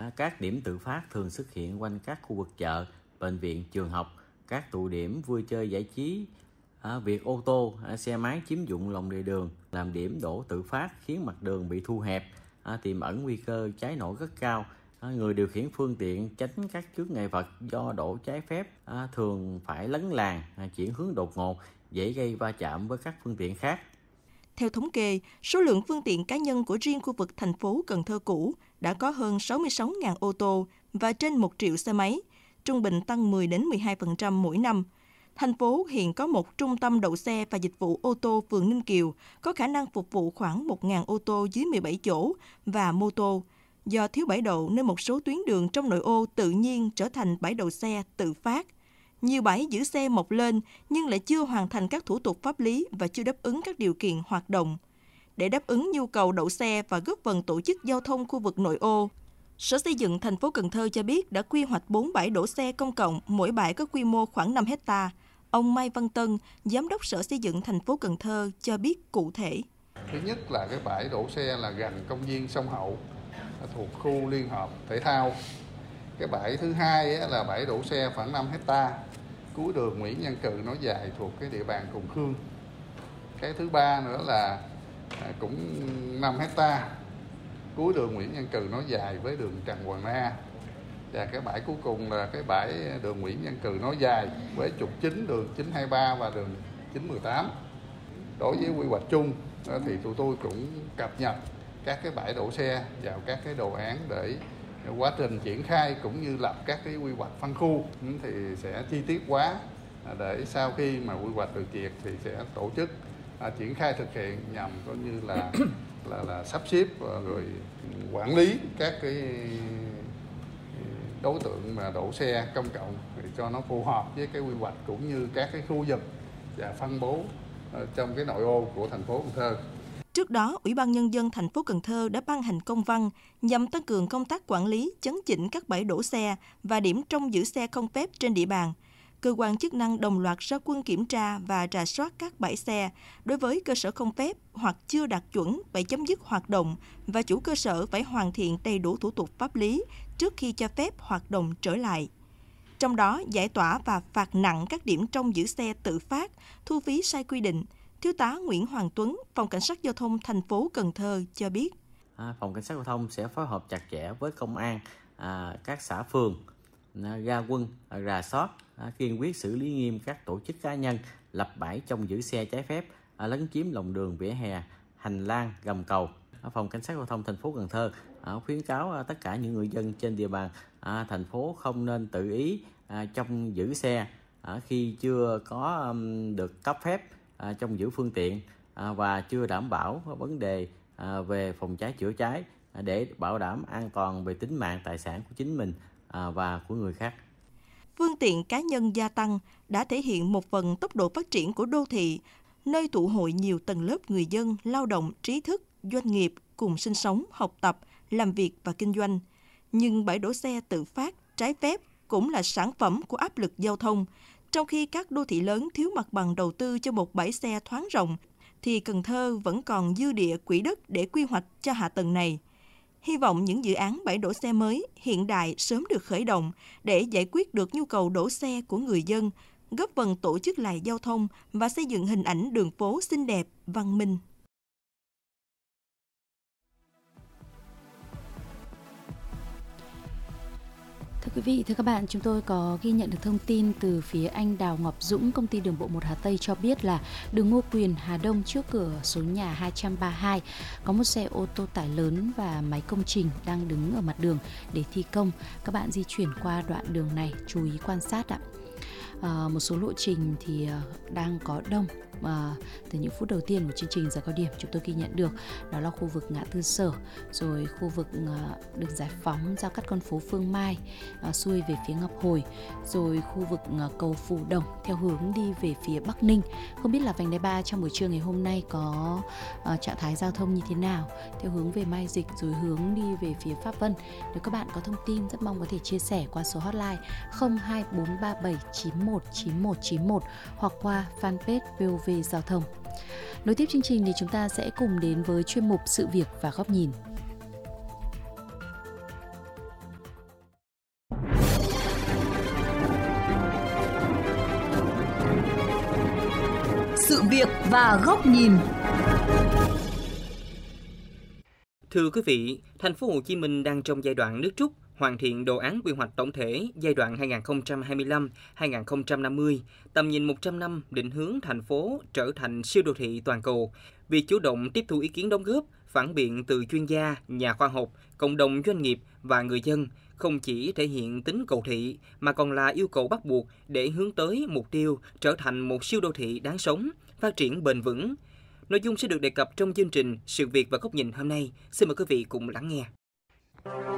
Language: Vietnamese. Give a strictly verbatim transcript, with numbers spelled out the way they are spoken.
các điểm tự phát thường xuất hiện quanh các khu vực chợ, bệnh viện, trường học, các tụ điểm vui chơi giải trí. À, việc ô tô, à, xe máy chiếm dụng lòng lề đường làm điểm đổ tự phát khiến mặt đường bị thu hẹp, à, tiềm ẩn nguy cơ cháy nổ rất cao. À, người điều khiển phương tiện tránh các chướng ngại vật do đổ trái phép à, thường phải lấn làn, à, chuyển hướng đột ngột, dễ gây va chạm với các phương tiện khác. Theo thống kê, số lượng phương tiện cá nhân của riêng khu vực thành phố Cần Thơ cũ đã có hơn sáu mươi sáu nghìn ô tô và trên một triệu xe máy, trung bình tăng mười đến mười hai phần trăm mỗi năm. Thành phố hiện có một trung tâm đậu xe và dịch vụ ô tô phường Ninh Kiều, có khả năng phục vụ khoảng một nghìn ô tô dưới mười bảy chỗ và mô tô. Do thiếu bãi đậu nên một số tuyến đường trong nội ô tự nhiên trở thành bãi đậu xe tự phát. Nhiều bãi giữ xe mọc lên nhưng lại chưa hoàn thành các thủ tục pháp lý và chưa đáp ứng các điều kiện hoạt động. Để đáp ứng nhu cầu đậu xe và góp phần tổ chức giao thông khu vực nội ô, Sở Xây dựng thành phố Cần Thơ cho biết đã quy hoạch bốn bãi đỗ xe công cộng, mỗi bãi có quy mô khoảng năm héc ta. Ông Mai Văn Tân, Giám đốc Sở Xây dựng thành phố Cần Thơ cho biết cụ thể. Thứ nhất là cái bãi đỗ xe là gần công viên Sông Hậu, thuộc khu liên hợp thể thao. Cái bãi thứ hai là bãi đỗ xe khoảng năm héc ta, cuối đường Nguyễn Văn Cừ nối dài thuộc cái địa bàn Cùng Khương. Cái thứ ba nữa là cũng năm héc ta, cuối đường Nguyễn Văn Cừ nối dài với đường Trần Hoàng Na. Và cái bãi cuối cùng là cái bãi đường Nguyễn Văn Cừ nối dài với trục chính đường chín hai ba và đường chín một tám. Đối với quy hoạch chung thì tụi tôi cũng cập nhật các cái bãi đỗ xe vào các cái đồ án để quá trình triển khai cũng như lập các cái quy hoạch phân khu thì sẽ chi tiết quá, để sau khi mà quy hoạch được duyệt thì sẽ tổ chức à, triển khai thực hiện nhằm coi như là là là sắp xếp rồi quản lý các cái đối tượng mà đỗ xe công cộng để cho nó phù hợp với cái quy hoạch cũng như các cái khu vực và phân bố trong cái nội ô của thành phố Cần Thơ. Trước đó, Ủy ban Nhân dân thành phố Cần Thơ đã ban hành công văn nhằm tăng cường công tác quản lý, chấn chỉnh các bãi đỗ xe và điểm trông giữ xe không phép trên địa bàn. Cơ quan chức năng đồng loạt ra quân kiểm tra và rà soát các bãi xe. Đối với cơ sở không phép hoặc chưa đạt chuẩn phải chấm dứt hoạt động và chủ cơ sở phải hoàn thiện đầy đủ thủ tục pháp lý trước khi cho phép hoạt động trở lại. Trong đó, giải tỏa và phạt nặng các điểm trông giữ xe tự phát, thu phí sai quy định. Thiếu tá Nguyễn Hoàng Tuấn, Phòng Cảnh sát Giao thông thành phố Cần Thơ cho biết. À, Phòng Cảnh sát Giao thông sẽ phối hợp chặt chẽ với công an, à, các xã phường, à, ra quân, à, rà soát, à, kiên quyết xử lý nghiêm các tổ chức cá nhân lập bãi trông giữ xe trái phép, à, lấn chiếm lòng đường, vỉa hè, hành lang, gầm cầu. À, Phòng Cảnh sát Giao thông thành phố Cần Thơ à, khuyến cáo à, tất cả những người dân trên địa bàn à, thành phố không nên tự ý à, trông giữ xe à, khi chưa có um, được cấp phép À, trong giữ phương tiện à, và chưa đảm bảo vấn đề à, về phòng cháy chữa cháy à, để bảo đảm an toàn về tính mạng tài sản của chính mình à, và của người khác. Phương tiện cá nhân gia tăng đã thể hiện một phần tốc độ phát triển của đô thị, nơi tụ hội nhiều tầng lớp người dân, lao động, trí thức, doanh nghiệp cùng sinh sống, học tập, làm việc và kinh doanh. Nhưng bãi đỗ xe tự phát, trái phép cũng là sản phẩm của áp lực giao thông. Trong khi các đô thị lớn thiếu mặt bằng đầu tư cho một bãi xe thoáng rộng, thì Cần Thơ vẫn còn dư địa quỹ đất để quy hoạch cho hạ tầng này. Hy vọng những dự án bãi đỗ xe mới, hiện đại sớm được khởi động để giải quyết được nhu cầu đỗ xe của người dân, góp phần tổ chức lại giao thông và xây dựng hình ảnh đường phố xinh đẹp, văn minh. Thưa quý vị, thưa các bạn, chúng tôi có ghi nhận được thông tin từ phía anh Đào Ngọc Dũng, công ty đường bộ một Hà Tây cho biết là đường Ngô Quyền, Hà Đông trước cửa số nhà hai trăm ba mươi hai có một xe ô tô tải lớn và máy công trình đang đứng ở mặt đường để thi công. Các bạn di chuyển qua đoạn đường này chú ý quan sát ạ. À, một số lộ trình thì uh, đang có đông. À, từ những phút đầu tiên của chương trình giờ cao điểm chúng tôi ghi nhận được đó là khu vực ngã tư Sở, rồi khu vực uh, đường Giải Phóng giao cắt con phố Phương Mai uh, xuôi về phía Ngọc Hồi, rồi khu vực uh, cầu Phù Đồng theo hướng đi về phía Bắc Ninh. Không biết là vành đai ba trong buổi trưa ngày hôm nay có uh, trạng thái giao thông như thế nào theo hướng về Mai Dịch rồi hướng đi về phía Pháp Vân. Nếu các bạn có thông tin rất mong có thể chia sẻ qua số hotline không hai bốn ba bảy chín một chín một chín một hoặc qua fanpage vê o vê Giao thông. Nối tiếp chương trình thì chúng ta sẽ cùng đến với chuyên mục Sự việc và góc nhìn. sự việc và góc nhìn. Thưa quý vị, thành phố Hồ Chí Minh đang trong giai đoạn nước rút, hoàn thiện đồ án quy hoạch tổng thể giai đoạn hai nghìn không trăm hai mươi lăm đến hai nghìn không trăm năm mươi, tầm nhìn một trăm năm định hướng thành phố trở thành siêu đô thị toàn cầu. Việc chủ động tiếp thu ý kiến đóng góp, phản biện từ chuyên gia, nhà khoa học, cộng đồng doanh nghiệp và người dân không chỉ thể hiện tính cầu thị mà còn là yêu cầu bắt buộc để hướng tới mục tiêu trở thành một siêu đô thị đáng sống, phát triển bền vững. Nội dung sẽ được đề cập trong chương trình Sự việc và góc nhìn hôm nay. Xin mời quý vị cùng lắng nghe.